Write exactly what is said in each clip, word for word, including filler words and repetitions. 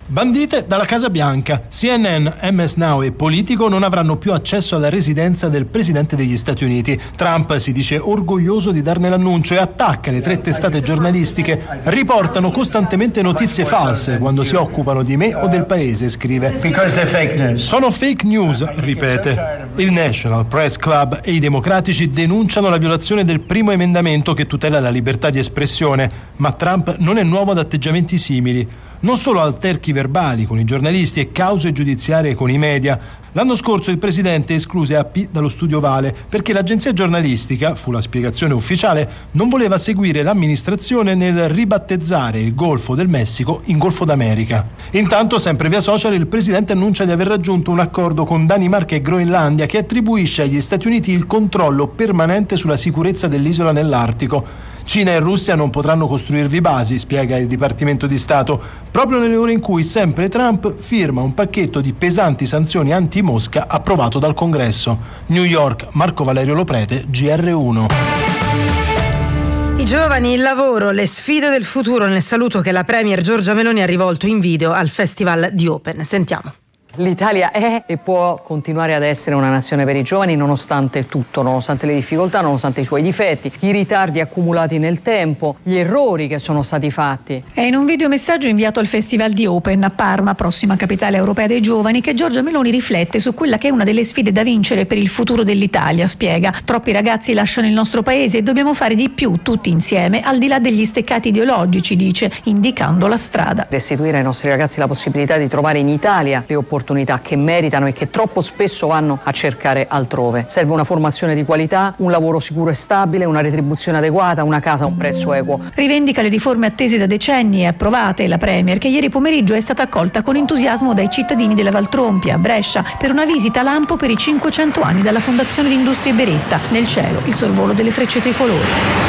Bandite dalla Casa Bianca. C N N, M S Now e Politico non avranno più accesso alla residenza del presidente degli Stati Uniti. Trump si dice orgoglioso di darne l'annuncio e attacca le tre testate giornalistiche. Riportano costantemente notizie false quando si occupano di me o del paese, scrive. Sono fake news, ripete. Il National Press Club e i democratici denunciano la violazione del primo emendamento che tutela la libertà di espressione, ma Trump non è nuovo ad atteggiamenti simili. Non solo alterchi verbali con i giornalisti e cause giudiziarie con i media. L'anno scorso il presidente escluse A P dallo studio Vale perché l'agenzia giornalistica, fu la spiegazione ufficiale, non voleva seguire l'amministrazione nel ribattezzare il Golfo del Messico in Golfo d'America. Intanto, sempre via social, il presidente annuncia di aver raggiunto un accordo con Danimarca e Groenlandia che attribuisce agli Stati Uniti il controllo permanente sulla sicurezza dell'isola nell'Artico. Cina e Russia non potranno costruirvi basi, spiega il Dipartimento di Stato, proprio nelle ore in cui sempre Trump firma un pacchetto di pesanti sanzioni anti-Mosca approvato dal Congresso. New York, Marco Valerio Loprete, G R uno. I giovani, il lavoro, le sfide del futuro nel saluto che la premier Giorgia Meloni ha rivolto in video al Festival di Open. Sentiamo. L'Italia è e può continuare ad essere una nazione per i giovani nonostante tutto, nonostante le difficoltà, nonostante i suoi difetti, i ritardi accumulati nel tempo, gli errori che sono stati fatti. È in un videomessaggio inviato al Festival di Open a Parma, prossima capitale europea dei giovani, che Giorgia Meloni riflette su quella che è una delle sfide da vincere per il futuro dell'Italia. Spiega: troppi ragazzi lasciano il nostro paese e dobbiamo fare di più tutti insieme, al di là degli steccati ideologici, dice, indicando la strada. Restituire ai nostri ragazzi la possibilità di trovare in Italia le opportunità opportunità che meritano e che troppo spesso vanno a cercare altrove. Serve una formazione di qualità, un lavoro sicuro e stabile, una retribuzione adeguata, una casa a un prezzo equo. Rivendica le riforme attese da decenni e approvate la Premier, che ieri pomeriggio è stata accolta con entusiasmo dai cittadini della Valtrompia, a Brescia, per una visita a Lampo per i cinquecento anni dalla Fondazione di Industrie Beretta. Nel cielo il sorvolo delle frecce tricolori.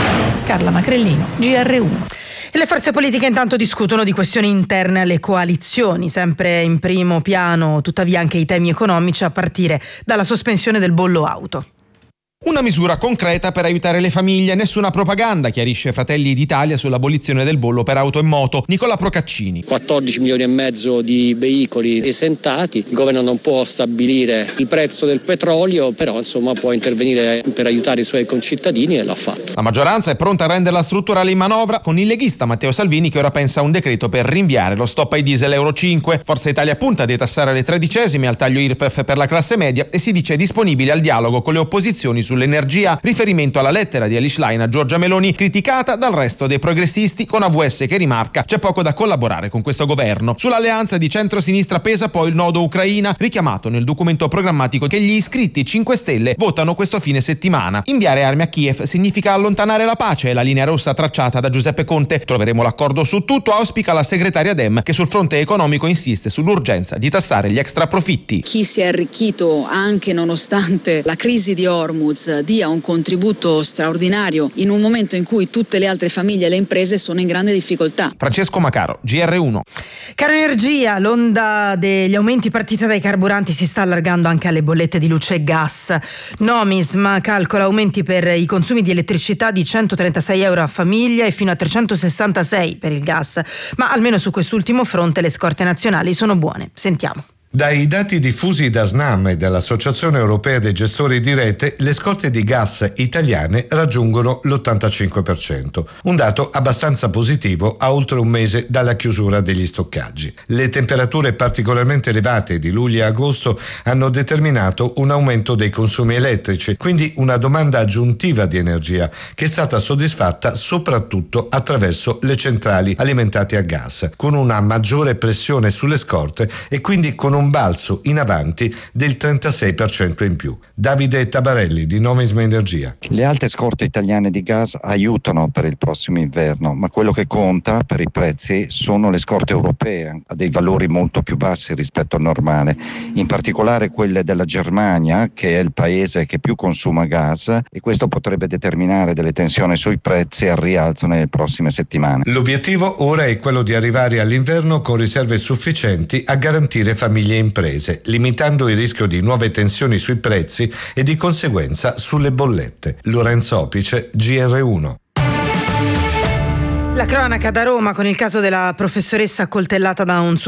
Carla Macrellino, G R uno. E le forze politiche intanto discutono di questioni interne alle coalizioni, sempre in primo piano tuttavia anche i temi economici, a partire dalla sospensione del bollo auto. Una misura concreta per aiutare le famiglie, nessuna propaganda, chiarisce Fratelli d'Italia sull'abolizione del bollo per auto e moto. Nicola Procaccini. quattordici milioni e mezzo di veicoli esentati, il governo non può stabilire il prezzo del petrolio, però insomma può intervenire per aiutare i suoi concittadini e l'ha fatto. La maggioranza è pronta a renderla strutturale in manovra, con il leghista Matteo Salvini che ora pensa a un decreto per rinviare lo stop ai diesel Euro cinque. Forza Italia punta a detassare le tredicesime al taglio I R P E F per la classe media e si dice disponibile al dialogo con le opposizioni sull'energia, riferimento alla lettera di Elish Line a Giorgia Meloni, criticata dal resto dei progressisti, con A V S che rimarca c'è poco da collaborare con questo governo. Sull'alleanza di centro-sinistra pesa poi il nodo Ucraina, richiamato nel documento programmatico che gli iscritti cinque Stelle votano questo fine settimana. Inviare armi a Kiev significa allontanare la pace, è la linea rossa tracciata da Giuseppe Conte. Troveremo l'accordo su tutto, auspica la segretaria Dem, che sul fronte economico insiste sull'urgenza di tassare gli extraprofitti. Chi si è arricchito anche nonostante la crisi di Hormuz dia un contributo straordinario in un momento in cui tutte le altre famiglie e le imprese sono in grande difficoltà. Francesco Macaro, G R uno. Caro Energia, l'onda degli aumenti partita dai carburanti si sta allargando anche alle bollette di luce e gas. Nomisma calcola aumenti per i consumi di elettricità di centotrentasei euro a famiglia e fino a trecentosessantasei per il gas, ma almeno su quest'ultimo fronte le scorte nazionali sono buone. Sentiamo. Dai dati diffusi da Snam e dall'Associazione Europea dei Gestori di Rete, le scorte di gas italiane raggiungono l'ottantacinque per cento, un dato abbastanza positivo a oltre un mese dalla chiusura degli stoccaggi. Le temperature particolarmente elevate di luglio e agosto hanno determinato un aumento dei consumi elettrici, quindi una domanda aggiuntiva di energia che è stata soddisfatta soprattutto attraverso le centrali alimentate a gas, con una maggiore pressione sulle scorte e quindi con un un balzo in avanti del trentasei per cento in più. Davide Tabarelli di Nomisma Energia. Le alte scorte italiane di gas aiutano per il prossimo inverno, ma quello che conta per i prezzi sono le scorte europee, a dei valori molto più bassi rispetto al normale, in particolare quelle della Germania, che è il paese che più consuma gas, e questo potrebbe determinare delle tensioni sui prezzi al rialzo nelle prossime settimane. L'obiettivo ora è quello di arrivare all'inverno con riserve sufficienti a garantire famiglie e imprese, limitando il rischio di nuove tensioni sui prezzi e di conseguenza sulle bollette. Lorenzo Opice, G R uno. La cronaca da Roma con il caso della professoressa accoltellata da un suo